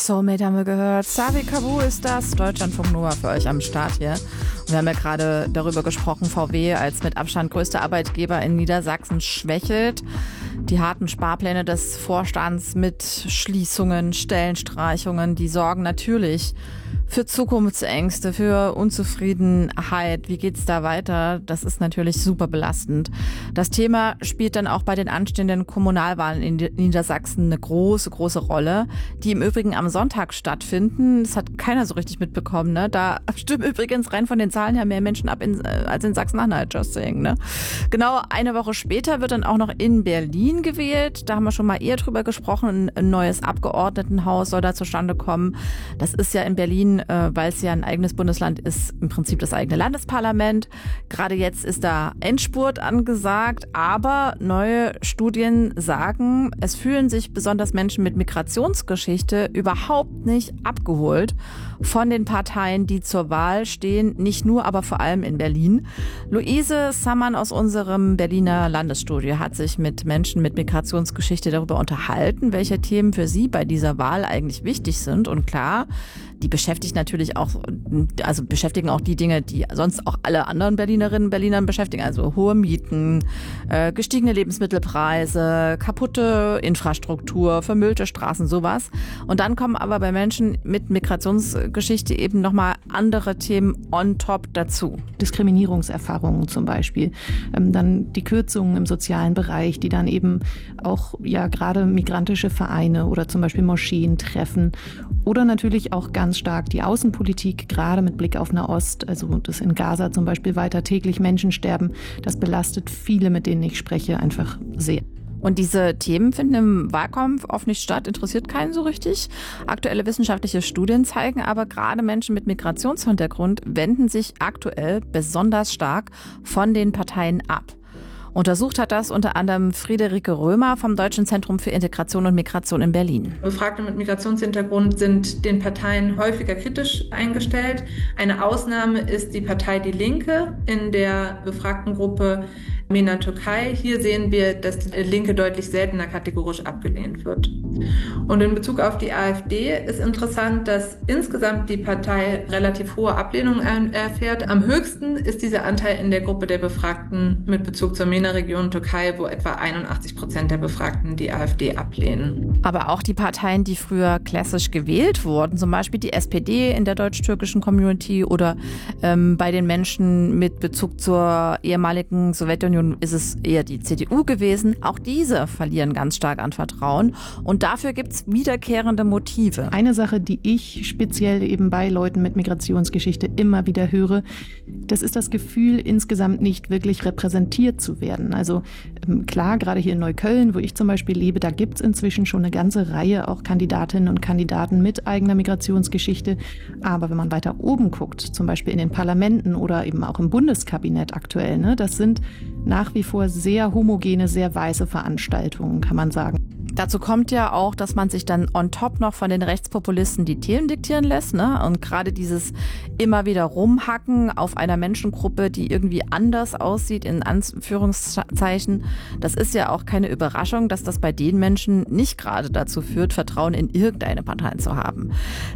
Soulmate haben wir gehört. Savi Kabu ist das. Deutschlandfunk Nova für euch am Start hier. Und wir haben ja gerade darüber gesprochen, VW als mit Abstand größter Arbeitgeber in Niedersachsen schwächelt. Die harten Sparpläne des Vorstands mit Schließungen, Stellenstreichungen, die sorgen natürlich für Zukunftsängste, für Unzufriedenheit. Wie geht's da weiter? Das ist natürlich super belastend. Das Thema spielt dann auch bei den anstehenden Kommunalwahlen in Niedersachsen eine große, große Rolle, die im Übrigen am Sonntag stattfinden. Das hat keiner so richtig mitbekommen, ne? Da stimmen übrigens rein von den Zahlen her mehr Menschen ab als in Sachsen-Anhalt, just saying, ne? Genau eine Woche später wird dann auch noch in Berlin gewählt. Da haben wir schon mal eher drüber gesprochen. Ein neues Abgeordnetenhaus soll da zustande kommen. Das ist ja in Berlin, weil es ja ein eigenes Bundesland ist, im Prinzip das eigene Landesparlament. Gerade jetzt ist da Endspurt angesagt, aber neue Studien sagen, es fühlen sich besonders Menschen mit Migrationsgeschichte überhaupt nicht abgeholt von den Parteien, die zur Wahl stehen, nicht nur, aber vor allem in Berlin. Luise Sammann aus unserem Berliner Landesstudio hat sich mit Menschen mit Migrationsgeschichte darüber unterhalten, welche Themen für sie bei dieser Wahl eigentlich wichtig sind. Und klar, die beschäftigen auch die Dinge, die sonst auch alle anderen Berlinerinnen und Berlinern beschäftigen, also hohe Mieten, gestiegene Lebensmittelpreise, kaputte Infrastruktur, vermüllte Straßen, sowas. Und dann kommen aber bei Menschen mit Migrationsgeschichte eben nochmal andere Themen on top dazu. Diskriminierungserfahrungen zum Beispiel, dann die Kürzungen im sozialen Bereich, die dann eben auch ja gerade migrantische Vereine oder zum Beispiel Moscheen treffen oder natürlich auch ganz stark die Außenpolitik, gerade mit Blick auf Nahost, also dass in Gaza zum Beispiel weiter täglich Menschen sterben. Das belastet viele, mit denen ich spreche, einfach sehr. Und diese Themen finden im Wahlkampf oft nicht statt, interessiert keinen so richtig. Aktuelle wissenschaftliche Studien zeigen aber, gerade Menschen mit Migrationshintergrund wenden sich aktuell besonders stark von den Parteien ab. Untersucht hat das unter anderem Friederike Römer vom Deutschen Zentrum für Integration und Migration in Berlin. Befragte mit Migrationshintergrund sind den Parteien häufiger kritisch eingestellt. Eine Ausnahme ist die Partei Die Linke in der befragten Gruppe MENA Türkei. Hier sehen wir, dass die Linke deutlich seltener kategorisch abgelehnt wird. Und in Bezug auf die AfD ist interessant, dass insgesamt die Partei relativ hohe Ablehnung erfährt. Am höchsten ist dieser Anteil in der Gruppe der Befragten mit Bezug zur MENA-Region Türkei, wo etwa 81% der Befragten die AfD ablehnen. Aber auch die Parteien, die früher klassisch gewählt wurden, zum Beispiel die SPD in der deutsch-türkischen Community oder bei den Menschen mit Bezug zur ehemaligen Sowjetunion ist es eher die CDU gewesen. Auch diese verlieren ganz stark an Vertrauen. Und dafür gibt es wiederkehrende Motive. Eine Sache, die ich speziell eben bei Leuten mit Migrationsgeschichte immer wieder höre, das ist das Gefühl, insgesamt nicht wirklich repräsentiert zu werden. Also klar, gerade hier in Neukölln, wo ich zum Beispiel lebe, da gibt es inzwischen schon eine ganze Reihe auch Kandidatinnen und Kandidaten mit eigener Migrationsgeschichte. Aber wenn man weiter oben guckt, zum Beispiel in den Parlamenten oder eben auch im Bundeskabinett aktuell, ne, das sind nach wie vor sehr homogene, sehr weiße Veranstaltungen, kann man sagen. Dazu kommt ja auch, dass man sich dann on top noch von den Rechtspopulisten die Themen diktieren lässt, ne? Und gerade dieses immer wieder Rumhacken auf einer Menschengruppe, die irgendwie anders aussieht, in Anführungszeichen, das ist ja auch keine Überraschung, dass das bei den Menschen nicht gerade dazu führt, Vertrauen in irgendeine Partei zu haben.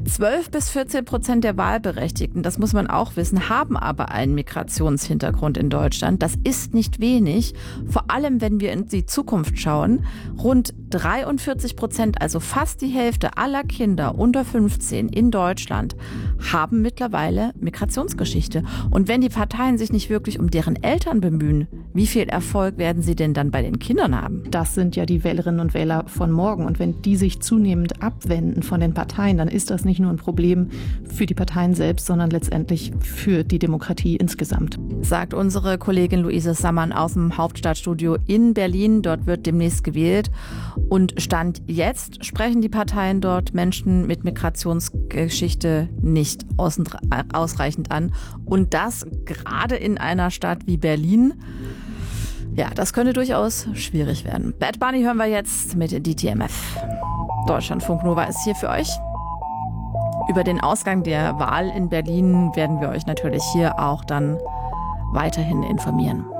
12-14% der Wahlberechtigten, das muss man auch wissen, haben aber einen Migrationshintergrund in Deutschland. Das ist nicht wenig, vor allem wenn wir in die Zukunft schauen. Rund 43%, also fast die Hälfte aller Kinder unter 15 in Deutschland, haben mittlerweile Migrationsgeschichte. Und wenn die Parteien sich nicht wirklich um deren Eltern bemühen, wie viel Erfolg werden sie denn dann bei den Kindern haben? Das sind ja die Wählerinnen und Wähler von morgen. Und wenn die sich zunehmend abwenden von den Parteien, dann ist das nicht nur ein Problem für die Parteien selbst, sondern letztendlich für die Demokratie insgesamt. Sagt unsere Kollegin Luise Sammann aus dem Hauptstadtstudio in Berlin. Dort wird demnächst gewählt. Und Stand jetzt sprechen die Parteien dort Menschen mit Migrationsgeschichte nicht ausreichend an. Und das gerade in einer Stadt wie Berlin. Ja, das könnte durchaus schwierig werden. Bad Bunny hören wir jetzt mit DTMF. Deutschlandfunk Nova ist hier für euch. Über den Ausgang der Wahl in Berlin werden wir euch natürlich hier auch dann weiterhin informieren.